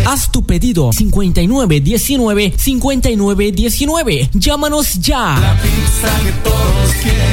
Haz tu pedido 5919-5919. Llámanos ya. La pizza que todos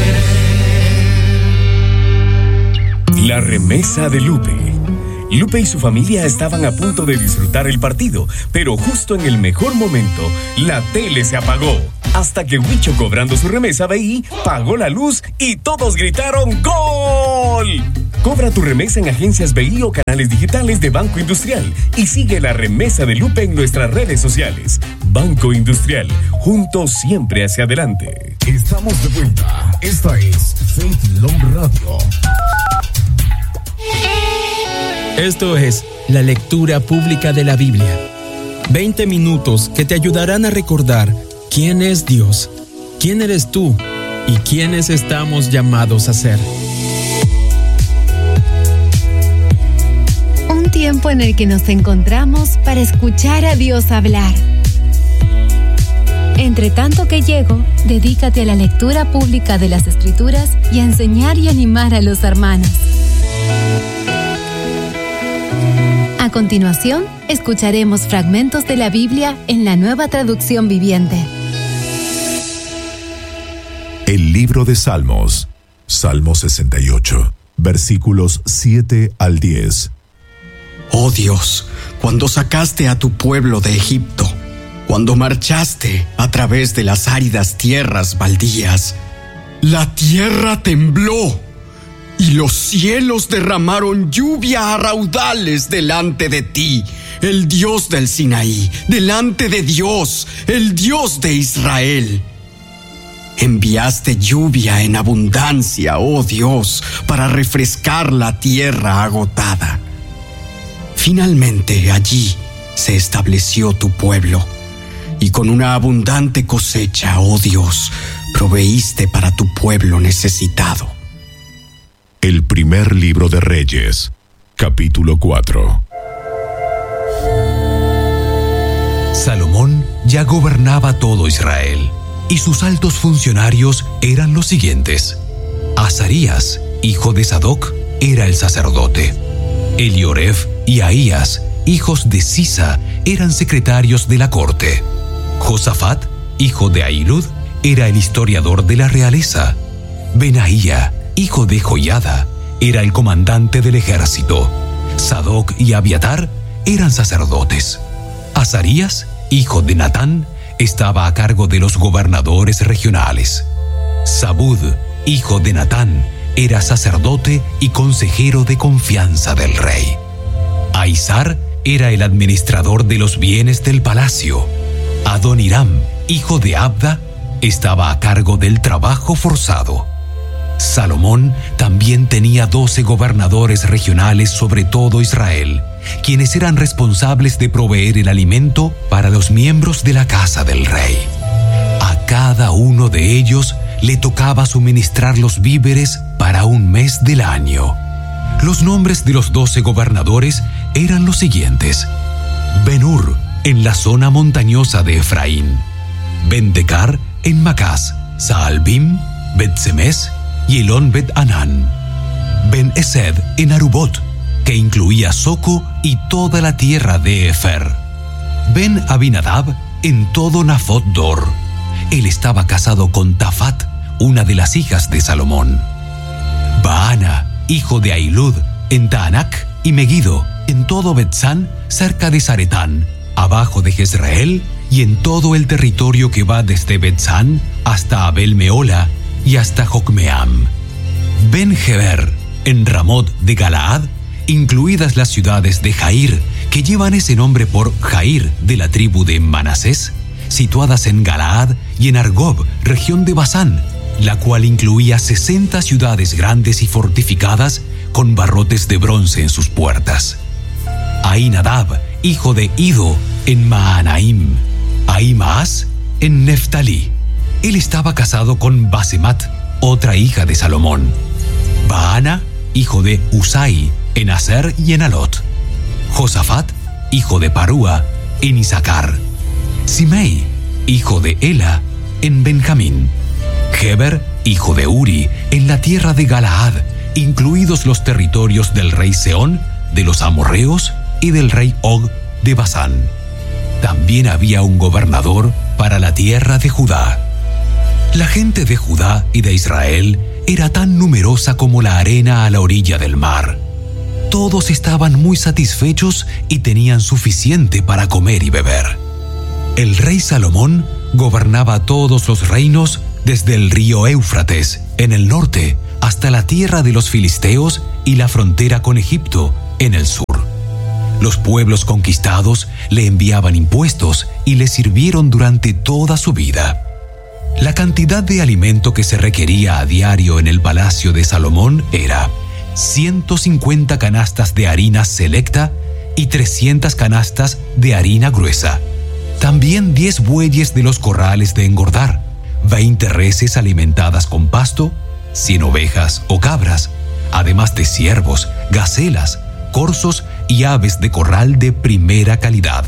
quieren. La remesa de Lupe. Lupe y su familia estaban a punto de disfrutar el partido, pero justo en el mejor momento, la tele se apagó. Hasta que Huicho, cobrando su remesa BI, pagó la luz y todos gritaron ¡Gol! Cobra tu remesa en agencias BI o canales digitales de Banco Industrial y sigue la remesa de Lupe en nuestras redes sociales. Banco Industrial, juntos siempre hacia adelante. Estamos de vuelta. Esta es Faith Long Radio. Esto es la lectura pública de la Biblia. 20 minutos que te ayudarán a recordar quién es Dios, quién eres tú y quiénes estamos llamados a ser. Un tiempo en el que nos encontramos para escuchar a Dios hablar. Entre tanto que llego, dedícate a la lectura pública de las Escrituras y a enseñar y animar a los hermanos. A continuación, escucharemos fragmentos de la Biblia en la Nueva Traducción Viviente. El libro de Salmos, Salmo 68, versículos 7 al 10. Oh Dios, cuando sacaste a tu pueblo de Egipto, cuando marchaste a través de las áridas tierras baldías, la tierra tembló y los cielos derramaron lluvia a raudales delante de ti, el Dios del Sinaí, delante de Dios, el Dios de Israel. Enviaste lluvia en abundancia, oh Dios, para refrescar la tierra agotada. Finalmente allí se estableció tu pueblo, y con una abundante cosecha, oh Dios, proveíste para tu pueblo necesitado. El primer libro de Reyes, capítulo 4. Salomón ya gobernaba todo Israel, y sus altos funcionarios eran los siguientes. Azarías, hijo de Sadoc, era el sacerdote. Elioref y Ahías, hijos de Sisa, eran secretarios de la corte. Josafat, hijo de Ahilud, era el historiador de la realeza. Benaía, hijo de Joiada, era el comandante del ejército. Sadoc y Abiatar eran sacerdotes. Azarías, hijo de Natán, estaba a cargo de los gobernadores regionales. Zabud, hijo de Natán, era sacerdote y consejero de confianza del rey. Aizar era el administrador de los bienes del palacio. Adoniram, hijo de Abda, estaba a cargo del trabajo forzado. Salomón también tenía 12 gobernadores regionales sobre todo Israel, quienes eran responsables de proveer el alimento para los miembros de la casa del rey. A cada uno de ellos le tocaba suministrar los víveres para un mes del año. Los nombres de los 12 gobernadores eran los siguientes: Ben-Hur, en la zona montañosa de Efraín; Ben-Decar, en Macás; Saalbim, Bet-Semes y Elón Bet-Anán; Ben-Esed, en Arubot, que incluía Soco y toda la tierra de Efer; Ben-Abinadab, en todo Nafot Dor. Él estaba casado con Tafat, una de las hijas de Salomón. Baana, hijo de Ahilud, en Taanac y Megiddo, en todo Betzán, cerca de Zaretán, abajo de Jezreel, y en todo el territorio que va desde Betzán hasta Abel Meola y hasta Jocmeam. Ben-Geber, en Ramot de Galaad, incluidas las ciudades de Jair, que llevan ese nombre por Jair de la tribu de Manasés, situadas en Galaad, y en Argob, región de Basán, la cual incluía 60 ciudades grandes y fortificadas con barrotes de bronce en sus puertas. Ahinadab, hijo de Ido, en Maanaim. Ahimaas, en Neftalí. Él estaba casado con Basemat, otra hija de Salomón. Baana, hijo de Usai, en Aser y en Alot. Josafat, hijo de Parúa, en Issacar. Simei, hijo de Ela, en Benjamín. Geber, hijo de Uri, en la tierra de Galaad, incluidos los territorios del rey Seón, de los amorreos y del rey Og de Basán. También había un gobernador para la tierra de Judá. La gente de Judá y de Israel era tan numerosa como la arena a la orilla del mar. Todos estaban muy satisfechos y tenían suficiente para comer y beber. El rey Salomón gobernaba todos los reinos desde el río Éufrates, en el norte, hasta la tierra de los filisteos y la frontera con Egipto, en el sur. Los pueblos conquistados le enviaban impuestos y le sirvieron durante toda su vida. La cantidad de alimento que se requería a diario en el palacio de Salomón era 150 canastas de harina selecta y 300 canastas de harina gruesa. También 10 bueyes de los corrales de engordar, 20 reses alimentadas con pasto, 100 ovejas o cabras, además de ciervos, gacelas, corzos y aves de corral de primera calidad.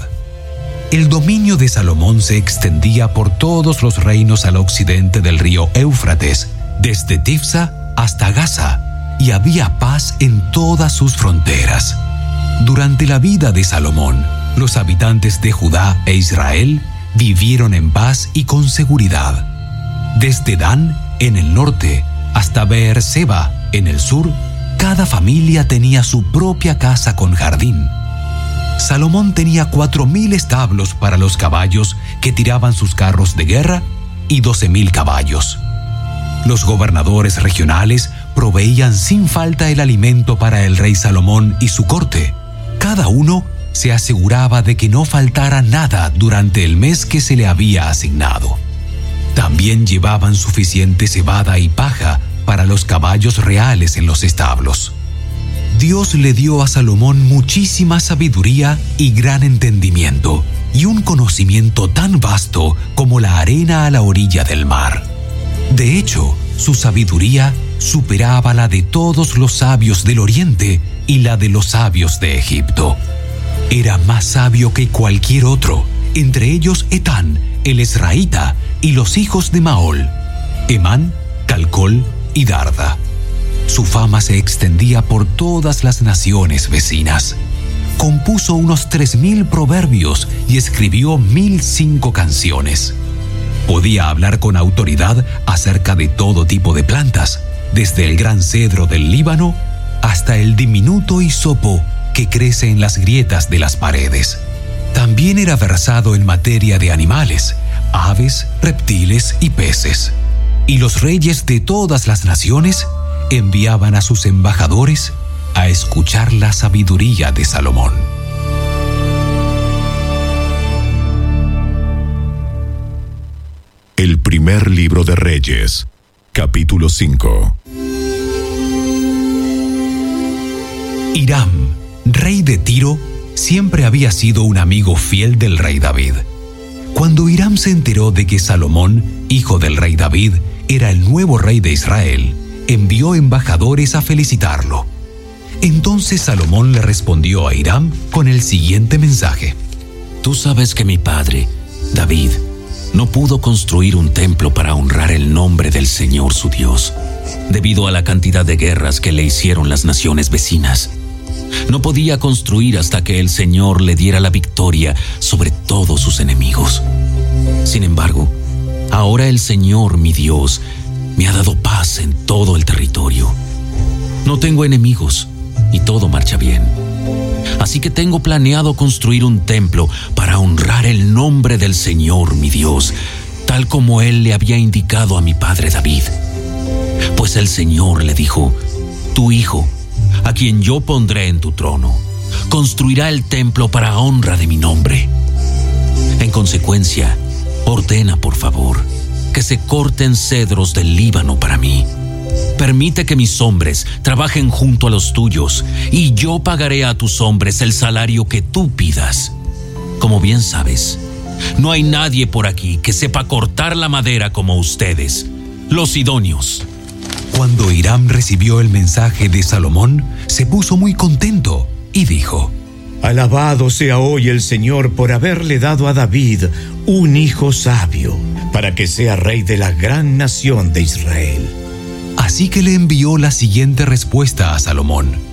El dominio de Salomón se extendía por todos los reinos al occidente del río Éufrates, desde Tifsa hasta Gaza, y había paz en todas sus fronteras. Durante la vida de Salomón, los habitantes de Judá e Israel vivieron en paz y con seguridad. Desde Dan, en el norte, hasta Beerseba, en el sur, cada familia tenía su propia casa con jardín. Salomón tenía 4,000 establos para los caballos que tiraban sus carros de guerra y 12,000 caballos. Los gobernadores regionales proveían sin falta el alimento para el rey Salomón y su corte. Cada uno se aseguraba de que no faltara nada durante el mes que se le había asignado. También llevaban suficiente cebada y paja para los caballos reales en los establos. Dios le dio a Salomón muchísima sabiduría y gran entendimiento, y un conocimiento tan vasto como la arena a la orilla del mar. De hecho, su sabiduría superaba la de todos los sabios del Oriente y la de los sabios de Egipto. Era más sabio que cualquier otro, entre ellos Etán, el Esraíta, y los hijos de Maol, Emán, Calcol y Darda. Su fama se extendía por todas las naciones vecinas. Compuso unos 3,000 proverbios y escribió 1,005 canciones. Podía hablar con autoridad acerca de todo tipo de plantas, desde el gran cedro del Líbano hasta el diminuto hisopo que crece en las grietas de las paredes. También era versado en materia de animales, aves, reptiles y peces. Y los reyes de todas las naciones enviaban a sus embajadores a escuchar la sabiduría de Salomón. El primer libro de Reyes, capítulo 5. Hiram, rey de Tiro, siempre había sido un amigo fiel del rey David. Cuando Hiram se enteró de que Salomón, hijo del rey David, era el nuevo rey de Israel, envió embajadores a felicitarlo. Entonces Salomón le respondió a Hiram con el siguiente mensaje: Tú sabes que mi padre, David, no pudo construir un templo para honrar el nombre del Señor su Dios, debido a la cantidad de guerras que le hicieron las naciones vecinas. No podía construir hasta que el Señor le diera la victoria sobre todos sus enemigos. Sin embargo, ahora el Señor, mi Dios, me ha dado paz en todo el territorio. No tengo enemigos y todo marcha bien. Así que tengo planeado construir un templo para honrar el nombre del Señor, mi Dios, tal como Él le había indicado a mi padre David. Pues el Señor le dijo: Tu hijo, a quien yo pondré en tu trono, construirá el templo para honra de mi nombre. En consecuencia, ordena, por favor, que se corten cedros del Líbano para mí. Permite que mis hombres trabajen junto a los tuyos, y yo pagaré a tus hombres el salario que tú pidas. Como bien sabes, no hay nadie por aquí que sepa cortar la madera como ustedes, los sidonios. Cuando Hiram recibió el mensaje de Salomón, se puso muy contento y dijo: Alabado sea hoy el Señor por haberle dado a David un hijo sabio, para que sea rey de la gran nación de Israel. Así que le envió la siguiente respuesta a Salomón: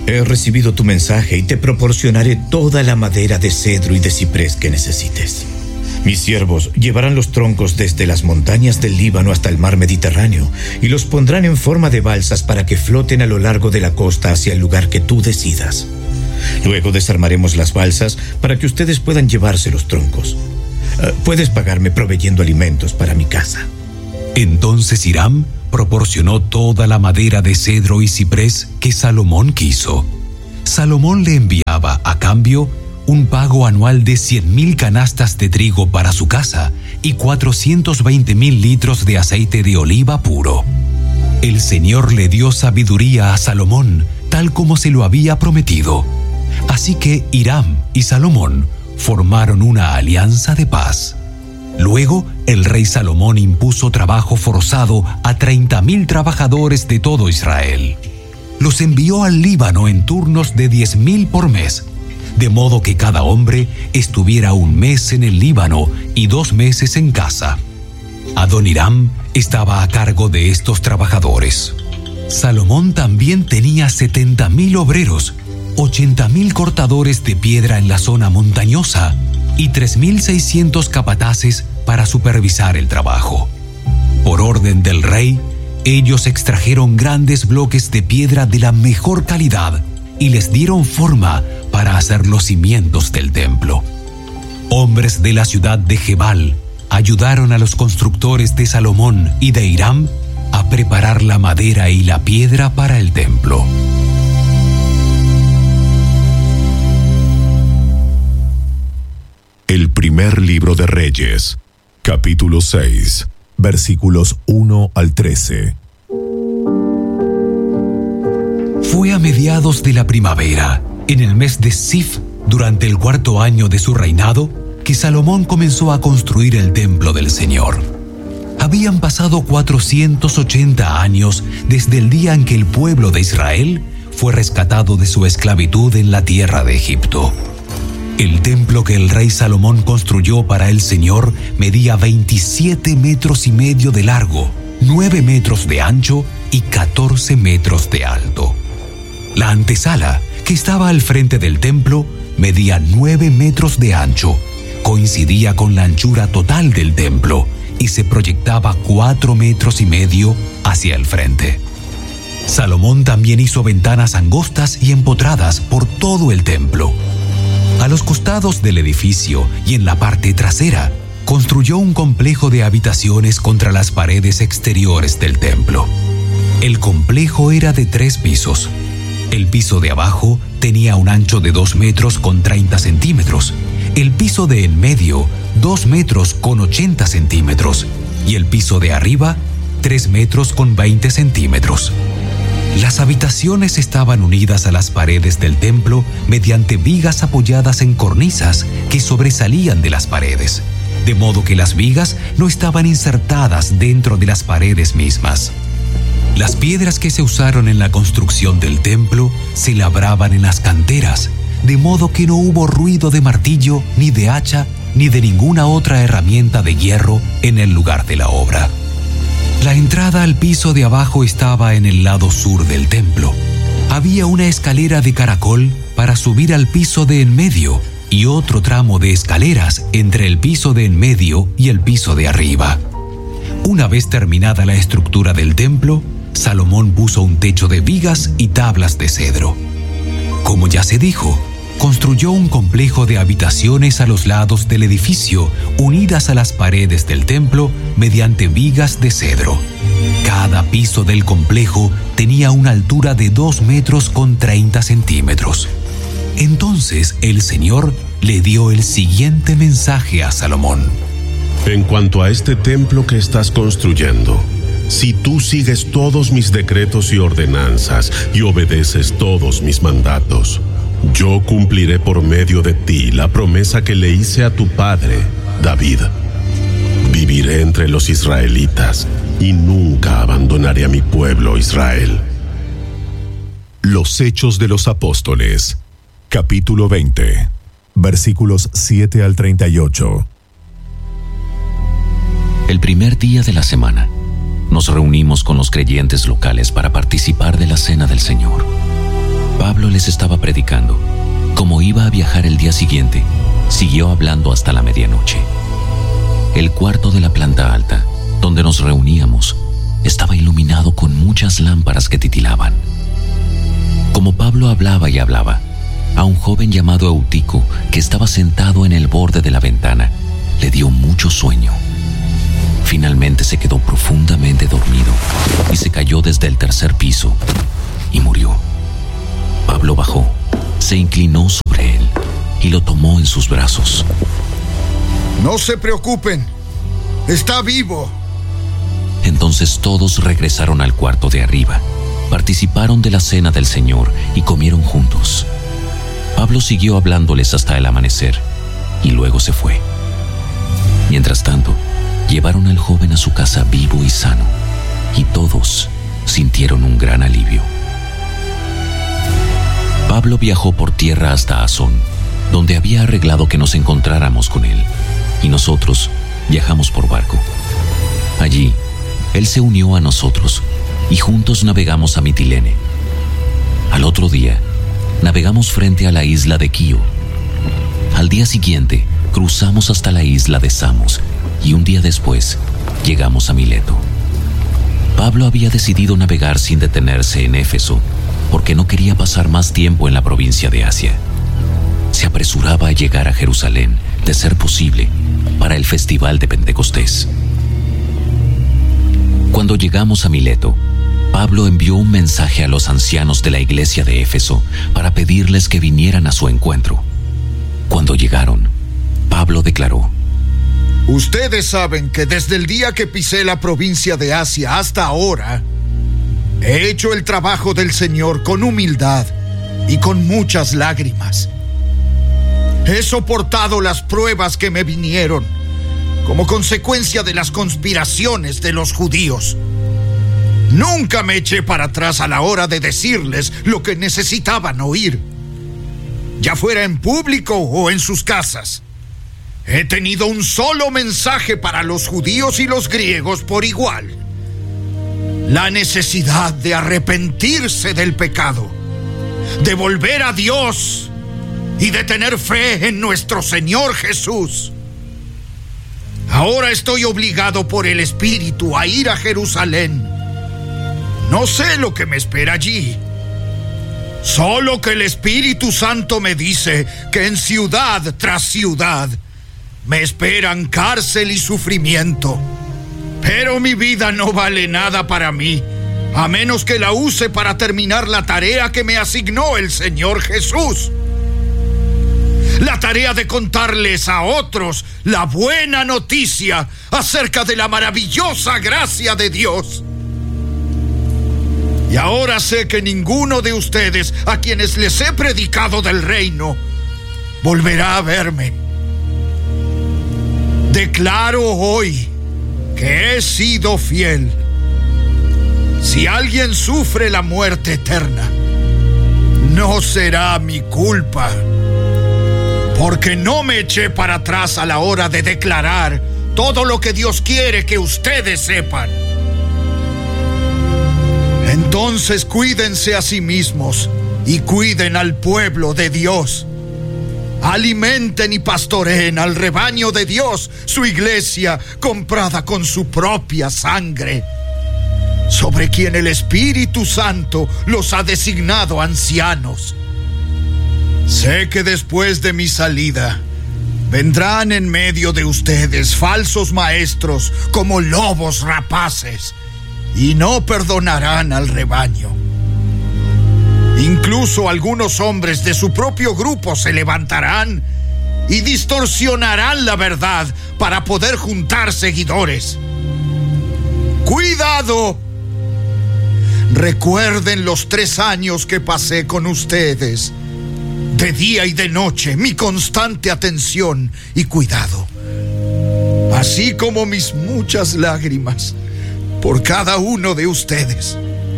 He recibido tu mensaje y te proporcionaré toda la madera de cedro y de ciprés que necesites. Mis siervos llevarán los troncos desde las montañas del Líbano hasta el mar Mediterráneo y los pondrán en forma de balsas para que floten a lo largo de la costa hacia el lugar que tú decidas. Luego desarmaremos las balsas para que ustedes puedan llevarse los troncos. Puedes pagarme proveyendo alimentos para mi casa. Entonces Hiram proporcionó toda la madera de cedro y ciprés que Salomón quiso. Salomón le enviaba a cambio un pago anual de 100,000 canastas de trigo para su casa y 420,000 litros de aceite de oliva puro. El Señor le dio sabiduría a Salomón, tal como se lo había prometido. Así que Hiram y Salomón formaron una alianza de paz. Luego, el rey Salomón impuso trabajo forzado a 30,000 trabajadores de todo Israel. Los envió al Líbano en turnos de 10,000 por mes, de modo que cada hombre estuviera un mes en el Líbano y 2 meses en casa. Adoniram estaba a cargo de estos trabajadores. Salomón también tenía 70,000 obreros, 80,000 cortadores de piedra en la zona montañosa y 3,600 capataces para supervisar el trabajo. Por orden del rey, ellos extrajeron grandes bloques de piedra de la mejor calidad y les dieron forma para hacer los cimientos del templo. Hombres de la ciudad de Gebal ayudaron a los constructores de Salomón y de Hiram a preparar la madera y la piedra para el templo. El primer libro de Reyes, capítulo 6, versículos 1 al 13. Fue a mediados de la primavera, en el mes de Sif, durante el 4º año de su reinado, que Salomón comenzó a construir el templo del Señor. Habían pasado 480 años desde el día en que el pueblo de Israel fue rescatado de su esclavitud en la tierra de Egipto. El templo que el rey Salomón construyó para el Señor medía 27 metros y medio de largo, 9 metros de ancho y 14 metros de alto. La antesala, que estaba al frente del templo, medía 9 metros de ancho, coincidía con la anchura total del templo y se proyectaba 4 metros y medio hacia el frente. Salomón también hizo ventanas angostas y empotradas por todo el templo. A los costados del edificio y en la parte trasera, construyó un complejo de habitaciones contra las paredes exteriores del templo. El complejo era de 3 pisos. El piso de abajo tenía un ancho de 2 metros con 30 centímetros, el piso de en medio 2 metros con 80 centímetros y el piso de arriba 3 metros con 20 centímetros. Las habitaciones estaban unidas a las paredes del templo mediante vigas apoyadas en cornisas que sobresalían de las paredes, de modo que las vigas no estaban insertadas dentro de las paredes mismas. Las piedras que se usaron en la construcción del templo se labraban en las canteras, de modo que no hubo ruido de martillo, ni de hacha, ni de ninguna otra herramienta de hierro en el lugar de la obra. La entrada al piso de abajo estaba en el lado sur del templo. Había una escalera de caracol para subir al piso de en medio y otro tramo de escaleras entre el piso de en medio y el piso de arriba. Una vez terminada la estructura del templo, Salomón puso un techo de vigas y tablas de cedro. Como ya se dijo, construyó un complejo de habitaciones a los lados del edificio, unidas a las paredes del templo mediante vigas de cedro. Cada piso del complejo tenía una altura de 2 metros con 30 centímetros. Entonces el Señor le dio el siguiente mensaje a Salomón. En cuanto a este templo que estás construyendo, si tú sigues todos mis decretos y ordenanzas y obedeces todos mis mandatos, yo cumpliré por medio de ti la promesa que le hice a tu padre, David. Viviré entre los israelitas y nunca abandonaré a mi pueblo Israel. Los Hechos de los Apóstoles, capítulo 20, versículos 7 al 38. El primer día de la semana, nos reunimos con los creyentes locales para participar de la Cena del Señor. Pablo les estaba predicando. Como iba a viajar el día siguiente, siguió hablando hasta la medianoche. El cuarto de la planta alta, donde nos reuníamos, estaba iluminado con muchas lámparas que titilaban. Como Pablo hablaba y hablaba, a un joven llamado Eutico, que estaba sentado en el borde de la ventana, le dio mucho sueño. Finalmente se quedó profundamente dormido y se cayó desde el tercer piso y murió. Pablo bajó, se inclinó sobre él y lo tomó en sus brazos. No se preocupen, está vivo. Entonces todos regresaron al cuarto de arriba, participaron de la cena del Señor y comieron juntos. Pablo siguió hablándoles hasta el amanecer y luego se fue. Mientras tanto, llevaron al joven a su casa vivo y sano, y todos sintieron un gran alivio. Pablo viajó por tierra hasta Asón, donde había arreglado que nos encontráramos con él, y nosotros viajamos por barco. Allí, él se unió a nosotros, y juntos navegamos a Mitilene. Al otro día, navegamos frente a la isla de Quío. Al día siguiente, cruzamos hasta la isla de Samos, y un día después, llegamos a Mileto. Pablo había decidido navegar sin detenerse en Éfeso, porque no quería pasar más tiempo en la provincia de Asia. Se apresuraba a llegar a Jerusalén, de ser posible, para el festival de Pentecostés. Cuando llegamos a Mileto, Pablo envió un mensaje a los ancianos de la iglesia de Éfeso para pedirles que vinieran a su encuentro. Cuando llegaron, Pablo declaró: Ustedes saben que desde el día que pisé la provincia de Asia hasta ahora, he hecho el trabajo del Señor con humildad y con muchas lágrimas. He soportado las pruebas que me vinieron como consecuencia de las conspiraciones de los judíos. Nunca me eché para atrás a la hora de decirles lo que necesitaban oír, ya fuera en público o en sus casas. He tenido un solo mensaje para los judíos y los griegos por igual: la necesidad de arrepentirse del pecado, de volver a Dios y de tener fe en nuestro Señor Jesús. Ahora estoy obligado por el Espíritu a ir a Jerusalén. No sé lo que me espera allí. Solo que el Espíritu Santo me dice que en ciudad tras ciudad me esperan cárcel y sufrimiento. Pero mi vida no vale nada para mí, a menos que la use para terminar la tarea que me asignó el Señor Jesús. La tarea de contarles a otros la buena noticia acerca de la maravillosa gracia de Dios. Y ahora sé que ninguno de ustedes a quienes les he predicado del reino volverá a verme. Declaro hoy que he sido fiel. Si alguien sufre la muerte eterna, no será mi culpa, porque no me eché para atrás a la hora de declarar todo lo que Dios quiere que ustedes sepan. Entonces cuídense a sí mismos y cuiden al pueblo de Dios. Alimenten y pastoreen al rebaño de Dios, su iglesia comprada con su propia sangre, sobre quien el Espíritu Santo los ha designado ancianos. Sé que después de mi salida vendrán en medio de ustedes falsos maestros como lobos rapaces, y no perdonarán al rebaño. Incluso algunos hombres de su propio grupo se levantarán y distorsionarán la verdad para poder juntar seguidores. ¡Cuidado! Recuerden los 3 años que pasé con ustedes, de día y de noche, mi constante atención y cuidado, así como mis muchas lágrimas por cada uno de ustedes.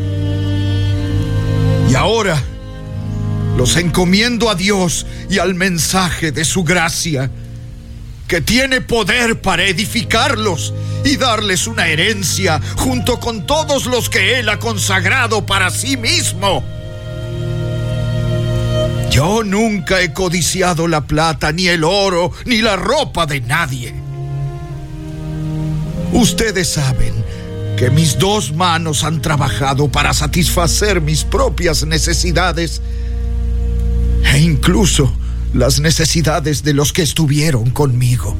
Y ahora los encomiendo a Dios y al mensaje de su gracia, que tiene poder para edificarlos y darles una herencia junto con todos los que Él ha consagrado para sí mismo. Yo nunca he codiciado la plata, ni el oro, ni la ropa de nadie. Ustedes saben que mis 2 manos han trabajado para satisfacer mis propias necesidades e incluso las necesidades de los que estuvieron conmigo.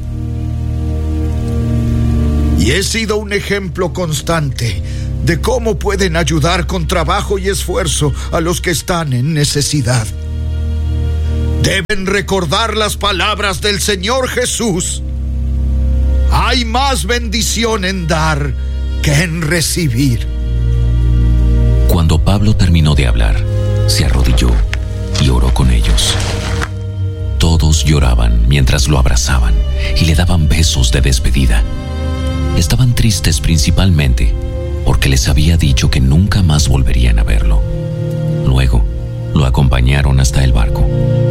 Y he sido un ejemplo constante de cómo pueden ayudar con trabajo y esfuerzo a los que están en necesidad. Deben recordar las palabras del Señor Jesús. Hay más bendición en dar que en recibir. Cuando Pablo terminó de hablar, se arrodilló y oró con ellos. Todos lloraban mientras lo abrazaban y le daban besos de despedida. Estaban tristes principalmente porque les había dicho que nunca más volverían a verlo. Luego, lo acompañaron hasta el barco.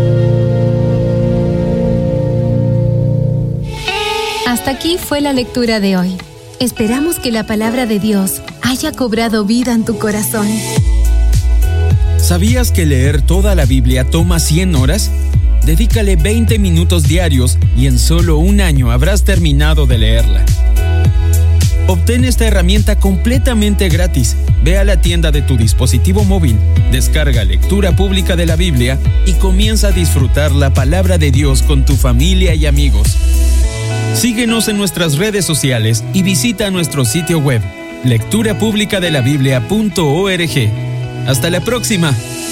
Hasta aquí fue la lectura de hoy. Esperamos que la palabra de Dios haya cobrado vida en tu corazón. ¿Sabías que leer toda la Biblia toma 100 horas? Dedícale 20 minutos diarios y en solo un año habrás terminado de leerla. Obtén esta herramienta completamente gratis. Ve a la tienda de tu dispositivo móvil, descarga Lectura Pública de la Biblia y comienza a disfrutar la palabra de Dios con tu familia y amigos. Síguenos en nuestras redes sociales y visita nuestro sitio web, lecturapublicadelabiblia.org. ¡Hasta la próxima!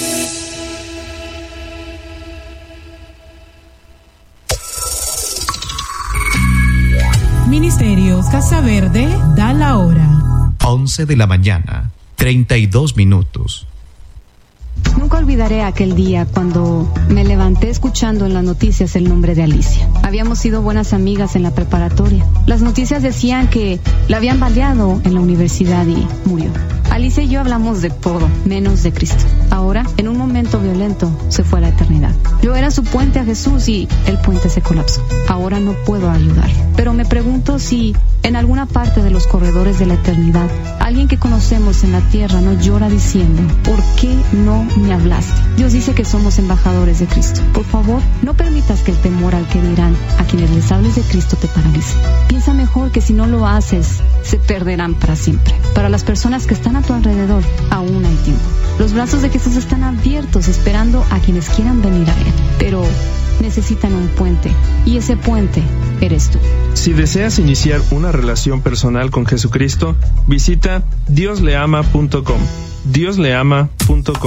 Ministerios Casa Verde da la hora. 11 de la mañana, 32 minutos. Nunca olvidaré aquel día cuando me levanté escuchando en las noticias el nombre de Alicia. Habíamos sido buenas amigas en la preparatoria. Las noticias decían que la habían baleado en la universidad y murió. Alicia y yo hablamos de todo, menos de Cristo. Ahora, en un momento violento, se fue a la eternidad. Yo era su puente a Jesús y el puente se colapsó. Ahora no puedo ayudar. Pero me pregunto si en alguna parte de los corredores de la eternidad, alguien que conocemos en la tierra no llora diciendo, ¿por qué no me hablaste? Dios dice que somos embajadores de Cristo. Por favor, no permitas que el temor al que dirán a quienes les hables de Cristo te paralice. Piensa mejor que si no lo haces, se perderán para siempre. Para las personas que están a tu alrededor, aún hay tiempo. Los brazos de Jesús están abiertos esperando a quienes quieran venir a Él. Pero necesitan un puente, y ese puente eres tú. Si deseas iniciar una relación personal con Jesucristo, visita diosleama.com. diosleama.com.